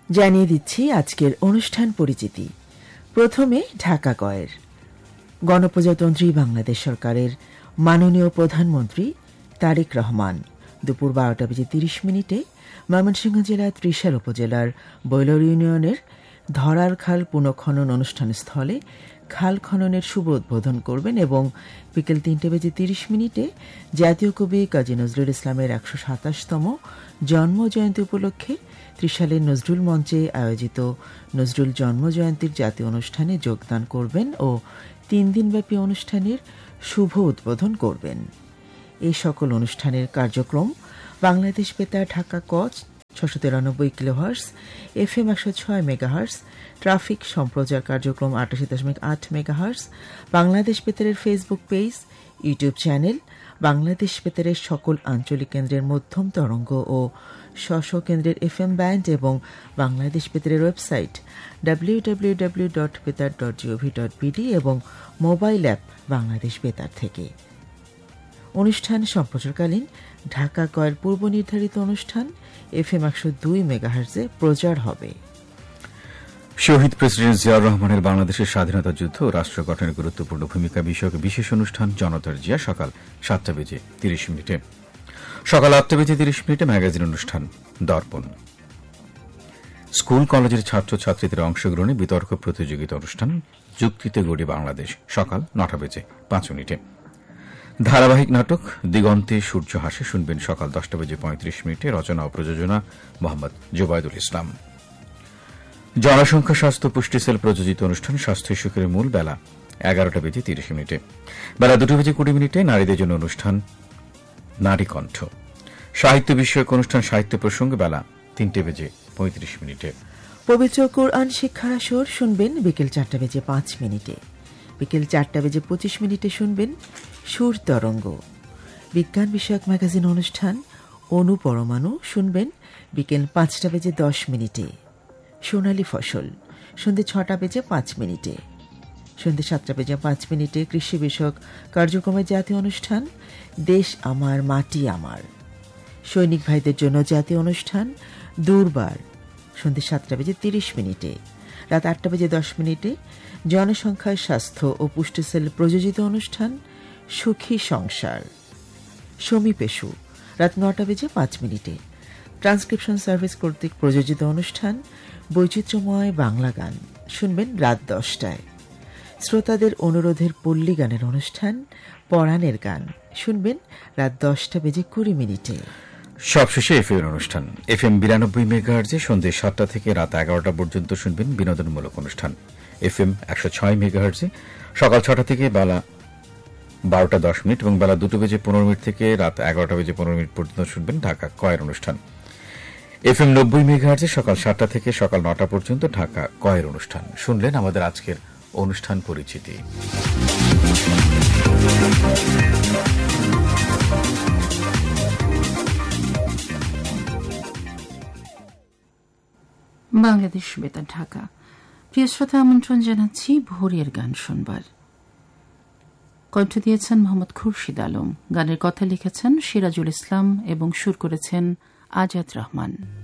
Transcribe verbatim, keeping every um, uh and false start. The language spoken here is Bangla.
জানিয়ে দিচ্ছি আজকের অনুষ্ঠান পরিচিতি। প্রথমে ঢাকা কয়ের গণপ্রজাতন্ত্রী বাংলাদেশ সরকারের মাননীয় প্রধানমন্ত্রী তারেক রহমান দুপুর বারোটা বেজে তিরিশ মিনিটে ময়মনসিংহ জেলার ত্রিশাল উপজেলার বৈলর ইউনিয়নের ধরার খাল পুনঃখনন অনুষ্ঠান স্থলে খাল খননের শুভ উদ্বোধন করবেন এবং বিকেল তিনটে বেজে তিরিশ মিনিটে জাতীয় কবি কাজী নজরুল ইসলামের একশো সাতাশতম জন্ম জয়ন্তী উপলক্ষে ত্রিশালের নজরুল মঞ্চে আয়োজিত নজরুল জন্ম জয়ন্তীর জাতীয় অনুষ্ঠানে যোগদান করবেন ও তিন দিনব্যাপী অনুষ্ঠানের শুভ উদ্বোধন করবেন। এই সকল অনুষ্ঠানের কার্যক্রম বাংলাদেশ বেতার ঢাকা কচ ছশো তিরানব্বই কিলোহার্স, এফ এম একশো ছয় মেগাহার্স, ট্রাফিক সম্প্রচার কার্যক্রম আটাশি দশমিক আট megahertz, Bangladesh বেতারের Facebook page, YouTube channel, Bangladesh বেতারের সকল আঞ্চলিক কেন্দ্রের মধ্যম তরঙ্গ ও স্ব কেন্দ্রের এফ এম ব্যান্ড এবং Bangladesh বেতারের website W W W dot বেতার ডট জিওভি ডট বিডি এবং মোবাইল অ্যাপ বাংলাদেশ বেতার থেকে। অনুষ্ঠান সম্প্রচারকালীন ঢাকা কয়ের পূর্ব নির্ধারিত অনুষ্ঠান এফ এম একশো দুই মেগাহার্জে প্রচার হবে। শহীদ প্রেসিডেন্ট জিয়াউর রহমানের বাংলাদেশের স্বাধীনতা যুদ্ধ ও রাষ্ট্র গঠনের গুরুত্বপূর্ণ ভূমিকা বিষয়ক বিশেষ অনুষ্ঠান জনতার জিয়া সকাল সাতটা বেজে তিরিশ মিনিটে। সকাল আটটা বেজে তিরিশ মিনিটে ম্যাগাজিন অনুষ্ঠান দর্পণ। স্কুল কলেজের ছাত্রছাত্রীদের অংশগ্রহণে বিতর্ক প্রতিযোগিতা অনুষ্ঠান যুক্তিতে গড়ি বাংলাদেশ সকাল নটা বেজে পাঁচ মিনিটে। ধারাবাহিক নাটক দিগন্তে সূর্য হাসে শুনবেন সকাল দশটা বেজে পঁয়ত্রিশ মিনিটে। রচনা ও প্রযোজনা মোহাম্মদ জোবায়দুল ইসলাম। জনসংখ্যা স্বাস্থ্য পুষ্টি সেল প্রযোজিত অনুষ্ঠান স্বাস্থ্য সুখের মূল বেলা এগারোটা বেজে তিরিশ মিনিটে। বেলা দুটো বেজে কুড়ি মিনিটে নারীদের জন্য অনুষ্ঠান নারী কণ্ঠ। সাহিত্য বিষয়ক অনুষ্ঠান সাহিত্য প্রসঙ্গে বেলা তিনটে বেজে পঁয়ত্রিশ মিনিটে। পবিত্র কোরআন শিক্ষার আসর শুনবেন বিকেল চারটা বেজে পাঁচ মিনিটে। বিকেল চারটা বেজে পঁচিশ মিনিটে শুনবেন সুর তরঙ্গ। বিজ্ঞান বিষয়ক ম্যাগাজিন অনুষ্ঠান অনুপরমাণু শুনবেন বিকেল পাঁচটা বেজে দশ মিনিটে। সোনালী ফসল সন্ধ্যে ছটা বেজে পাঁচ মিনিটে। সন্ধ্যে সাতটা বেজে পাঁচ মিনিটে কৃষি বিষয়ক কার্যক্রমের জাতীয় অনুষ্ঠান দেশ আমার মাটি আমার। সৈনিক ভাইদের জন্য জাতীয় অনুষ্ঠান দুর্বার সন্ধ্যে সাতটা বেজে তিরিশ মিনিটে। রাত আটটা বেজে দশ মিনিটে জনসংখ্যার স্বাস্থ্য ও পুষ্টি সেল প্রযোজিত অনুষ্ঠান সুখী সংসার সমী পেশু রাত নটা বেজে পাঁচ মিনিটে। ট্রান্সক্রিপশন সার্ভিস কর্তৃক প্রযোজিত অনুষ্ঠান বৈচিত্র্যময় বাংলা গান শুনবেন রাত দশটায়। শ্রোতাদের অনুরোধের পল্লী গানের অনুষ্ঠান পরাণের গান শুনবেন রাত দশটা বেজে কুড়ি মিনিটে। সবশেষে এফ এম অনুষ্ঠান এফ এম বিরানব্বই মেগাহার্জে সন্ধ্যে সাতটা থেকে রাত এগারোটা পর্যন্ত শুনবেন বিনোদনমূলক অনুষ্ঠান এফ এম একশো ছয় মেগাহার্জে সকাল ছটা থেকে বেলা বারোটা দশ মিনিট এবং বেলা দুটো বেজে পনেরো মিনিট থেকে রাত এগারোটা বেজে পনেরো মিনিট পর্যন্ত শুনবেন ঢাকা কয়ের অনুষ্ঠান এফ এম নব্বই মেগাহার্জে সকাল সাতটা থেকে সকাল নটা পর্যন্ত ঢাকা কয়ের অনুষ্ঠান। শুনলেন আমাদের আজকের অনুষ্ঠান পরিচিতি। বাংলাদেশ বেতার ঢাকা। প্রিয় শ্রোতা, আমন্ত্রণ জানাচ্ছি ভোরের গান শুনবার। কণ্ঠ দিয়েছেন মোহাম্মদ খুরশিদ আলম। গানের কথা লিখেছেন সিরাজুল ইসলাম এবং সুর করেছেন আজাদ রহমান।